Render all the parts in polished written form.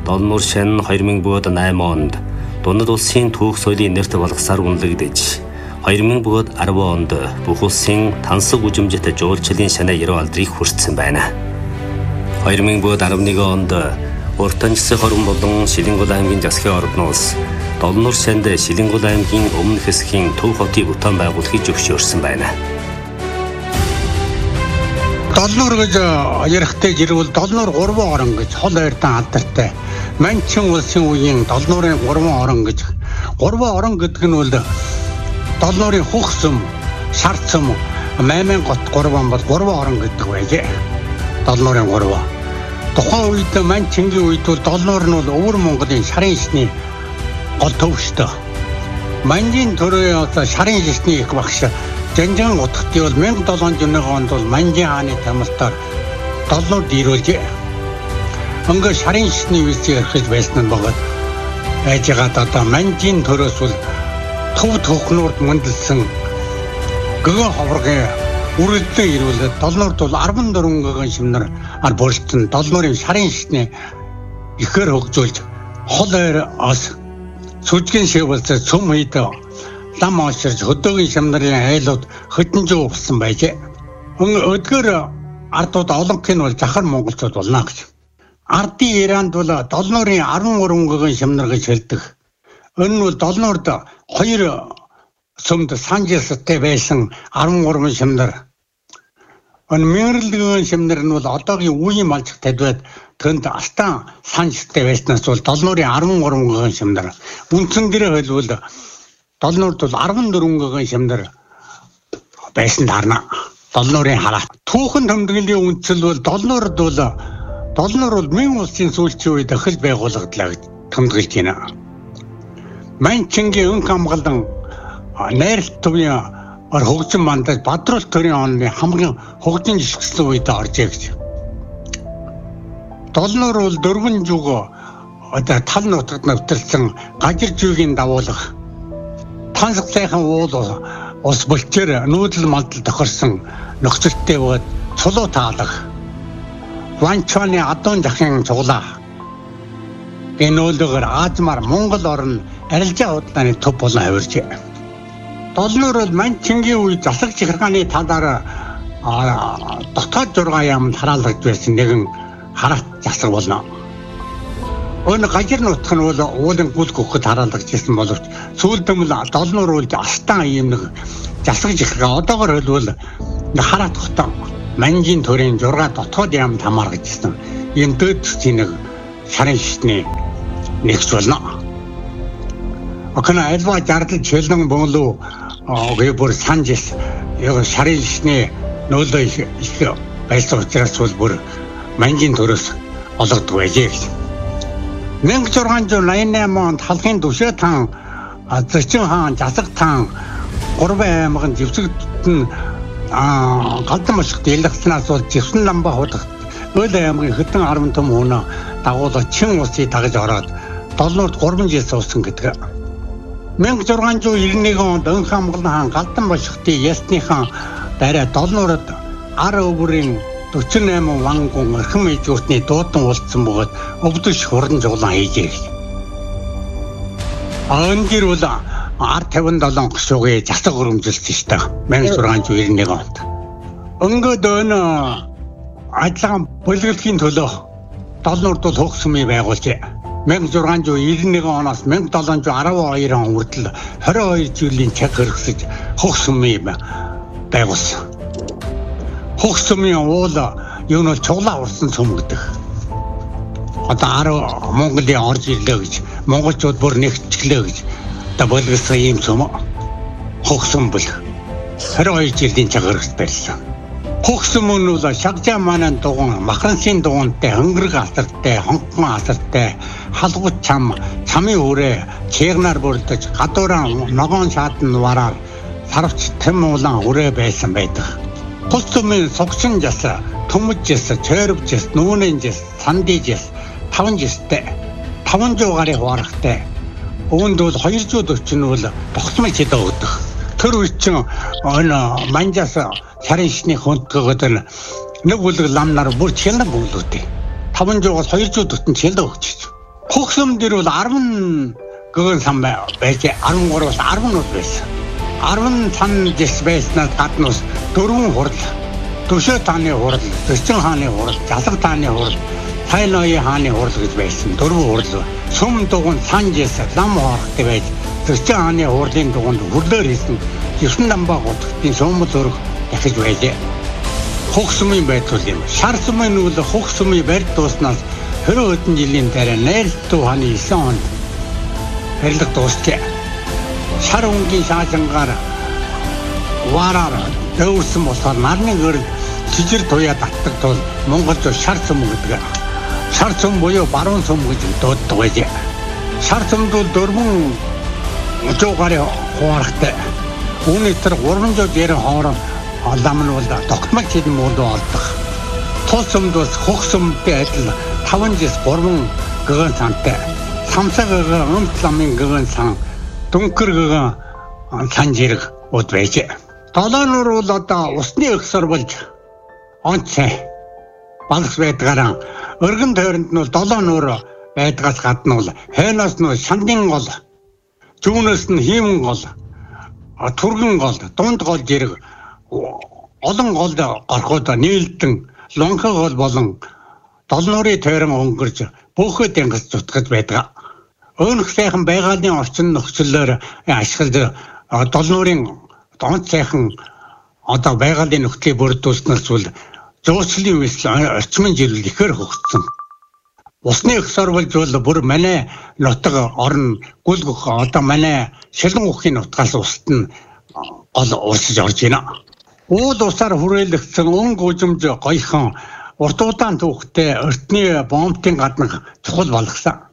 Долнуур шин 2008 онд Дундад улсын түүх соёлын нэрт болгосаар үнэлэгдэж 2010 онд бүх улсын тансаг үжимжит жуулчлалын шанаа 90 алдрыг хүртсэн байна. 2011 онд Уртан засгийн хорон болон Шилэнгул аймгийн засгийн ордноос Долнуур шинд Шилэнгул аймгийн өмнө хэсгийн Төв хотыг утаан байгуулахыг зөвшөөрсөн байна. Долнуур гэж ярихтай жирвэл Долнуур 3 орон гэж хол ойртон алдартай. Манчин улсын үеийн Долнуурын 3 орон гэж 3 орон гэдэг нь бол Долнуурын Хөхсөм, Шарцөм, Маймангот 3 бол 3 орон гэдэг байжээ. Долнуурын 3. Тухайн үед Манчингийн үед бол Долнуур нь бол өвөр Монголын шарын шишний гол төвштэй. Манжийн төрөө шарын шишний их багш Жанжан утгатыг бол 1701 онд бол Манжин хааны тамилтаар Долнуурд ирүүлжээ. Өнгө шарын шишний үеийг эрхэж байсан нь богод айжгаад одоо Манжин төрөөс бол Төв Төхнүүрд мөндөлсөн гэгэн ховргийн үрэлдэн ирүүлээд Долнуурд бол 14 гэгэн шимнэр бүрэлдсэн Долнуурын шарын шишний ихээр хөгжүүлж хол ойр ос сүжгийн шивэлцээ цөм хийдэ лам ооширж хөдөөгийн шимнэрийн айлууд хөдөнжөө болсон байжээ. Өдгөр ардууд олонхын бол захар монголчууд болно гэж. Ардын Иранд бол Долнуурын 13 гэгэн шимнэр гэж хэлдэг. Энэ нь бол Долнуурд 2 сүмд санжистай байсан 13 шимнэр. Энэ мэрэлдэгэн шимнэр нь бол одоогийн үеийн малчиг тавьад тэнд астан санжистай байснаас бол Долнуурын 13 гэгэн шимнэр. Үндсэн дээрээ хэлбэл Долнуурд бол 14 гэгэн шимнэр байсан дарна. Долнуурын хараа. Түүхэн тэмдэглэлийн үндсэл бол Долнуурд бол Мэн улсын сүүлчийн үед ахил байгуулагдлаа гэж тэмдэглэж байна. Манчингийн өнг хамгаалан найралт төвийн хөгжин мандаж Бадрал төрийн оны хамгийн хөгжин жишгсэн үед оржээ гэж. Долнуур бол дөрвөн зүг одоо тал нутагт навтарсан гажир зүйгийн дагуулах тансаг сайхан уул ус болчээр нүүдэл малдал тохирсон нөхцөлтэй бод цулуу таалах Ванчаны адуун захын цуглаа гэнүүлгээр Аазмаар Монгол орн арилжаа худлааны төв болон хувиржээ. Долнуур бол Манчингийн үед засаг захиргааны талаар дотоод 6 яамд хараалгаж байсан нэгэн хараат засаг болно. Өн гажир нутг нь бол уулын гүл гөхөд хараалгаж ирсэн боловч сүүлдэмл Долнуур бол астан ийм нэг засаг захиргаа одоогоор хэлбэл хараат хотон Манжин төрийн 6 дотоод яамд хамааргаж ирсэн. Ийм дэд нэг шарын шишний нэгс болно. Окна альва жардал чөлөн бөглөө бүр санжис яг шарын шишний нөлөө их байсан учраас бол бүр Манжин төрөөс олгодог байжээ гэж. 1688 онд халахын төвшөө таан Зочин хаан засаг таан 3 аймагын живсэгт нь галдан мошгот ялгснаас бол живсэн ламба худагт Өл аймгийн хэдэн 10 том хүн дагуулж чин усыг дагаж ороод Долнуурд 3 жил суусан гэдэг. 1691 онд Өнг хамгаалан хаан галдан мошготын ясныхан дараа Долнуурд ар өвөрийн 48 вангун орхим ижүүртний дуудан уулзсан бөгөөд өвдөж хуран жуулан хийжээ. Ангир бол R57 гшуугийн засаг хөрөмжилсөн шүү дээ. 1691 онд. Өнгөд өн ажлын бүлэглэхийн төлөө Долнуурд бол Хөхсөмийг байгуулжээ. 1691 оноос 1712 он хүртэл 22 жилийн цаг хэрэгсэж Хөхсөмийг байгуулсан. Хөхсөмийн уул юу нь цуглаа урсан цөм гэдэг. Одоо Монголын орж ирлээ гэж монголчууд бүр нэгтчлээ гэж одоо болгосон юм цөм Хөхсөм бол 22 жилийн цаг хэрэгс байсан. Хөхсөм нь бол шагжаа манан дугуун махрансын дугуунтай хөнгөрөг асартай хонхон асартай халгууч чамын үрээ чигнаар бүрдэж гадууран ногоон шатан вараар сарвч тэм улаан үрээ байсан байдаг. Хөхсөмийн согсон жас төмөж жас чойров жас нүүнэн жас сандий жас 5 жастай 500 гаруй хуарахтай өөнд бол 240 нь бол бохсмын чидэ өгдөг. Тэр үед чинь энэ манжаас шарын шишний хөндгөгөд нэг үлэг ламнаар бүр чилэн бүглүүдээ 500-аас 200 тутан чилэн өгч. Хөгсөм дээр бол 10 гэгэн сан байж 13-аас 10 нут байсан. 10 сан дэс байснаас гаднаас 4 хурал. Төшөө тааны хурал, Төсөн хааны хурал, Жалаг тааны хурал, Тайнои хааны хурал гэж байсан. 4 хурал. Сүм дугуйн санжээс лам хоорхтой байж Төсөн хааны хурлын дугуйнд хүрлээр хийсэн 9 дамбаа гутгтын сумал өрг дахиж байжээ. Хөгсөмийн байдлал юм. Шар сүмийн үл хөгсөмийн барь дууснаас 20 хэдэн жилийн дараа найлтуу хааны 9 онд харилга дуусчээ. Шар өнгийн шаажангаар вараар дэвэрсэн болохоор нарны гэрэл жижиг туяа татдаг тул Монголд шар сүм гэдэг. Шар сүм буюу баруун сүм гэж дууддаг байжээ. Шар сүмдүүд 4 жуугарын хуурахтай. Үүнээр 390 хоорон лам нь бол тогтмол хідэн мод олдог. Тул сүмдөөс хөгсөмтэй адил 5-ээс 3 гэгэн сантай. Самсаг гэгэн, өмт ламын гэгэн сан, дүнкэр гэгэн сан зэрэг ud байжээ. Долоонор бол одоо усны өгсөр болж онцгой балгас байдгаараа өргөн тойронд нь бол долоонор байдгаас гадна бол хойноос нь шандын гол, зүүнээс нь хиймэн гол, түргэн гол, дунд гол зэрэг олон гол горхоод нийлдэн лонхо гол болон долоонорын тойрон өнгөрж бөөхөд ангас зүтгэж байдаг. Өөнөх сайхан байгалийн орчин нөхцөлөөр ашиглаж долоонорын донц сайхан одоо байгалийн нөхцөлийг бүрдүүлснээс бол зөөцлийн үйлсэл орчмын жирэл ихээр хөгжсөн. Усны өгсөр болж бол бүр манай нутаг орн гүлгөх одоо манай шилэн уххийн нутгаас усд нь гол урсж орж байна. Уул усаар хүрээлэгдсэн өнгө гүжимж гоёхон урт удаан түүхтэй өртний бомбын гадна чухал болгосон.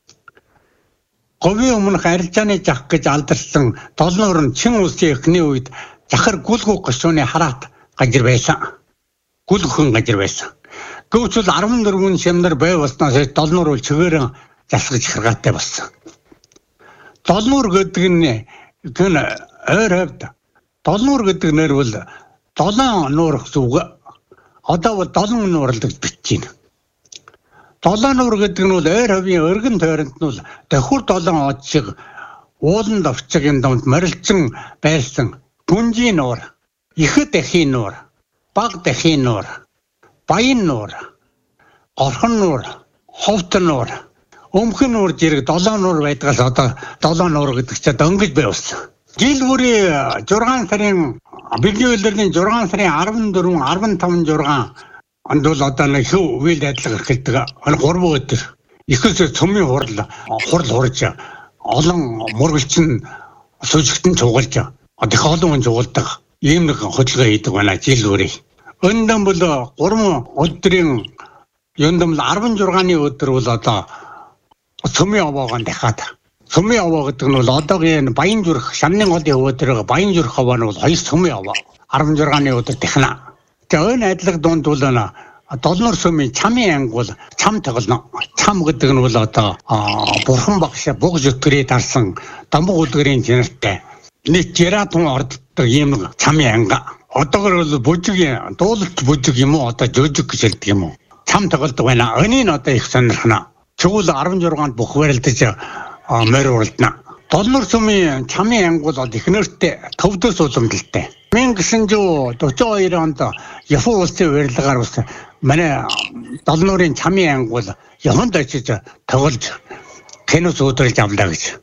Говийн өмнөх арилжааны жах гэж алдарсан долоонор нь чин улсын эхний үед захар гүлгөх гашууны хараат гажир байсан. Гүлгхэн гажир байсан. Гэвч 14 шимнэр бай болсноос долоонор бол чигээрэн засгаж хэргатай болсон. Долоонор гэдэг нь гэн ойр хавьд долоонор гэдэг нэр бол долоон нуур гэсэн үг. Одоо бол долоон нуурлаж бичиж байна. Долоон нуур гэдэг нь бол ойр хавийн өргөн тойронд нь бол давхар долоон од шиг уулан давчгийн донд морилцсон байсан гүнжийн нуур, ихэд дахийн нуур, баг дахийн нуур, баян нуур, горхон нуур, ховт нуур, өмхөн нуур зэрэг долоон нуур байдгаас одоо долоон нуур гэдэг чинь дөнгөж байвсан. Жил бүрийн 6 сарын бидний үйлдвэрийн 6 сарын 14, 15, 6 онд бол одоо нэг хөв үйл ажиллагаа эхэлдэг. 3 өдөр ихээс цөмийн хурал хурж олон мөргөлчин сүжигтэн цугалж их олон хүн цугалдаг ийм нэг хөдөлгөөн хийдэг байна жил бүрийн. Өнөөдөр бол 3 өдрийн юундам 16-ны өдөр бол одоо цөмийн овоогонд дахиад цөмийн овоо гэдэг нь бол одоогийн баян зүрх шамны голын өвөдөр баян зүрх овоо нь бол 2 цөмийн овоо 16-ны өдөр дахина. Тэгээ энэ адилхан дунд бол долоонор сүмийн чамын анги бол чам тоглоно. Чам гэдэг нь бол одоо бурхан багш буг зүтгэрээ дарсан дамбуг үлгэрийн чанартай нэг жиратун орддог ийм чамын анги. Одоогор бол бүжиг дуулалт бүжиг юм уу одоо жожиг гэж хэлдэг юм уу. Чам тоглодог байна. Энийг одоо их сонирхно. Чигүүл 16-нд бүх барилдаж морь уралдана. Долоонор сүмийн чамын анги бол эхнэртэй төвдөөс уламжлалтай. 1942 онд Япон улсын барилгаар бас манай долоонорын чамын анги бол Японд очиж тоглож кинос өдрөлж авлаа гэж.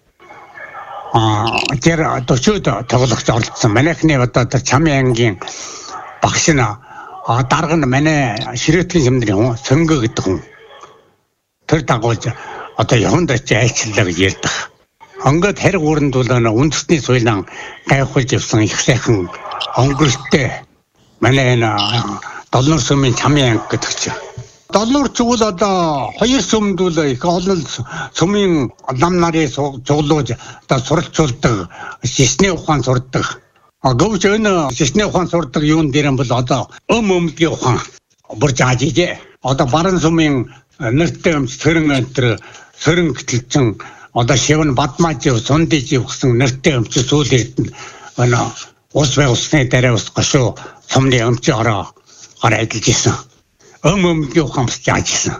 Тэр 40-од тоглогч оролцсон. Манайхны одоо тэр чамын ангийн багш нь дарга нь манай ширээтгэн шимнэрийн Сөнгө гэдэг хүн. Тэр дагуулж одоо Японд очиж айлчлаа гэж ярьдаг. Онгод хариг өрөнд бол үндэсний соёлын гайхуулж явсан их сайхан өнгөрөлттэй манай энэ долоонор сүмийн чамын анги гэдэг чинь. Долоонор зүгэл одоо 2 сүмд бол их олон сүмийн лам нарын цуглуулж одоо суралцуулдаг, шишний ухаан сурдаг. Гэвч энэ шишний ухаан сурдаг юун дээр бол одоо өмгийн ухаан бүр зааж ижээ. Одоо баруун сүмийн нэртэй өмч сөрөн гэтлцэн одоо шивэн бадмажив сундижив гэсэн нэртэй өмч сүүл эрдэнэ ус бай усны дараа ус гашуу сумны өмчөөр ажиллаж исэн. Өмгийн ухаан бас зааж исэн.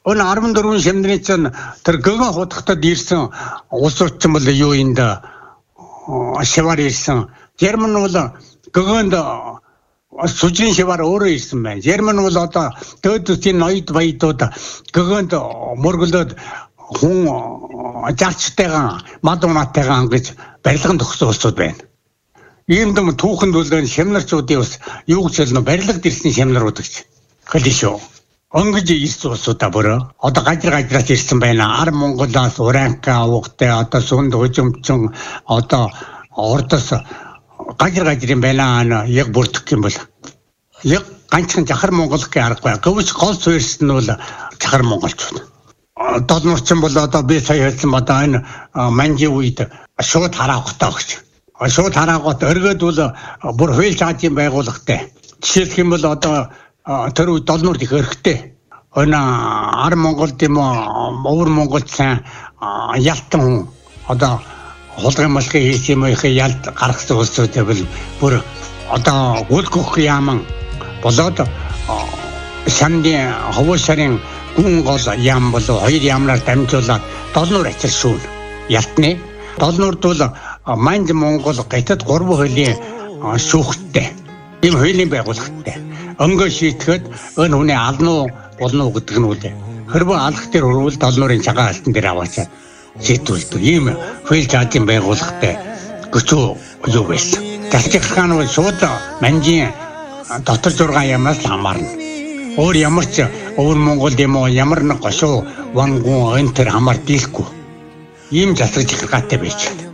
Өн 14 шимдрийн чинь тэр гэгэн хутагтад ирсэн улс орчин бол юу энд шивар ирсэн. Герман бол гэгэнд сүжийн шивар өөрөө ирсэн байна. Герман бол одоо дөөдсийн ноёд баядууд гэгэнд мөргөлөөд хүн жагчтайгаа мадуунатайгаа гэж барилганд өгсөн улсууд байна. Ийм дэм түүхэнд бол шимнарчуудын бас юу гэж хэлнэ барилгад ирсэн шимнарууд гэж хэлээ шүү. Өнгөж ирсэн улсуудаа бүрөө одоо гажраас ирсэн байна. Ар Монголоос Уранка авахтай одоо сүнд хожимчин одоо ордос гажрын байна. Яг бүрдэх юм бол яг ганцхан жахар Монгол гэх аргагүй. Гэвч гол суурьс нь бол жахар монголчууд. Долнорчин бол одоо би сая хэлсэн одоо энэ манжи үед шууд хараахтай гэж. Шууд хараахад өргөд бол бүр хууль цаашийн байгууллагатай. Жишээлх юм бол одоо тэр үед долнорд их өрхтэй. Өн ар Монголд юм уу өвөр Монголд сайн ялтан хүн одоо хулгай малгай хийх юм их ялт гаргасан улсууд бол бүр одоо гүлгөх яаман болоод шандын ховоо шарын гүн гол яам болоо хоёр яамнаар дамжуулаад долнор ачил шүүн ялтны долнорд бол манж Монгол гайтад 3 хуулийн шүүхттэй ийм хуулийн байгууллагатай өнгө шийтгэхэд өн хүний алнуу болно гэдэг нь үлээ. Хэрвээ алах дээр өрвөл долнорын цагаан алтан дээр аваачаад шийдвэрлэдэг ийм хууль цаашийн байгууллагатай гүцүү юу байсан. Засгийн хаан бол шууд манжийн дотор 6 ямаас хамаарна. Өөр ямар ч өвөр Монгол юм уу ямар нэг гошуу вангун энэ төр хамаар дийлэхгүй. Ийм засаг захиргаатай байж байна.